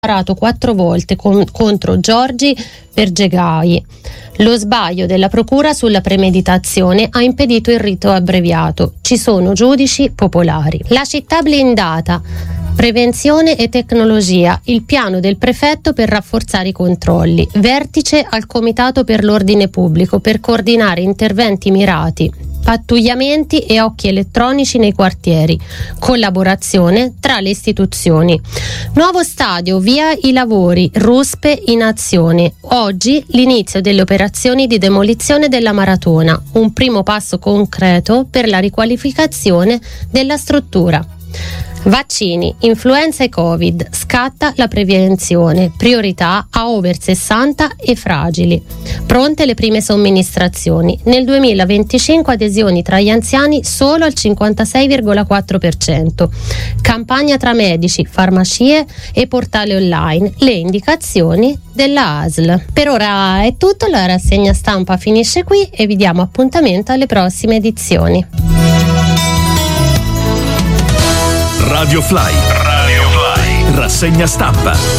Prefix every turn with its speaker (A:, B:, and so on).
A: sparato 4 volte contro Giorgi Pergegai. Lo sbaglio della procura sulla premeditazione ha impedito il rito abbreviato. Ci sono giudici popolari. La città blindata. Prevenzione e tecnologia, il piano del prefetto per rafforzare i controlli. Vertice al Comitato per l'Ordine Pubblico per coordinare interventi mirati. Pattugliamenti e occhi elettronici nei quartieri. Collaborazione tra le istituzioni. Nuovo stadio, via i lavori, ruspe in azione. Oggi l'inizio delle operazioni di demolizione della maratona. Un primo passo concreto per la riqualificazione della struttura. Vaccini, influenza e Covid, scatta la prevenzione, priorità a over 60 e fragili. Pronte le prime somministrazioni. Nel 2025 adesioni tra gli anziani solo al 56,4%. Campagna tra medici, farmacie e portale online. Le indicazioni della ASL. Per ora è tutto, la rassegna stampa finisce qui e vi diamo appuntamento alle prossime edizioni.
B: Radio Fly. Rassegna stampa.